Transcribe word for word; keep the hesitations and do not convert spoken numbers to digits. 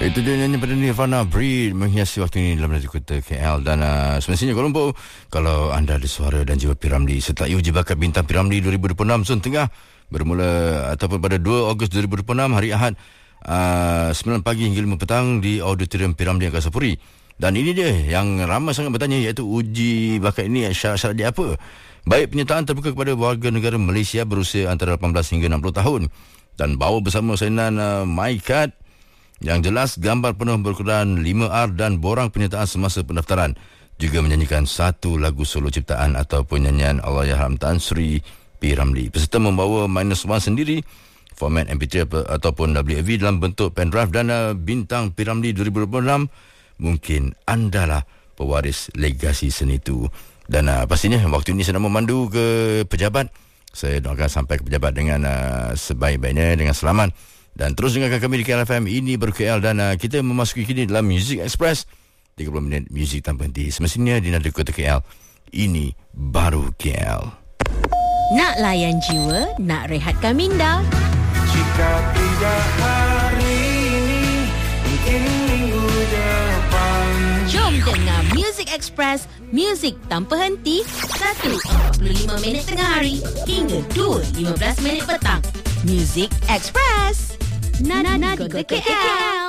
Itu dia nyanyi pada Nirvana, Breed, menghiasi waktu ini dalam kota K L. Dan uh, semestinya Kuala Lumpur, kalau anda ada suara dan jiwa P Ramlee serta uji bakat bintang P Ramlee dua ribu dua puluh enam Zon Tengah bermula ataupun pada dua Ogos dua ribu dua puluh enam hari Ahad uh, sembilan pagi hingga lima petang di Auditorium P Ramlee Angkasa Puri. Dan ini dia yang ramai sangat bertanya, iaitu uji bakat ini syarat-syarat dia apa? Baik, penyertaan terbuka kepada warga negara Malaysia berusia antara lapan belas hingga enam puluh tahun dan bawa bersama salinan uh, MyCard yang jelas, gambar penuh berukuran lima R dan borang penyertaan semasa pendaftaran. Juga menyanyikan satu lagu solo ciptaan ataupun nyanyian Allahyarham Tan Sri P Ramlee. Peserta membawa minus one sendiri, format M P tiga ataupun W A V dalam bentuk pendrive. Dan uh, bintang P Ramlee dua ribu dua puluh enam, mungkin andalah pewaris legasi seni itu. Dan uh, pastinya waktu ini sedang memandu ke pejabat. Saya doakan sampai ke pejabat dengan uh, sebaik-baiknya, dengan selamat. Dan terus dengarkan kami di K L F M. Ini baru K L dan uh, kita memasuki kini dalam Music Express, tiga puluh minit muzik tanpa henti. Semestinya di nada kota K L. Ini baru K L. Nak layan jiwa, nak rehatkan minda. Jika tidak hari ini, mungkin minggu depan. Jom dengar Music Express, muzik tanpa henti. satu empat puluh lima minit tengah hari hingga dua lima belas minit petang. Music Express. Nada Kota K L.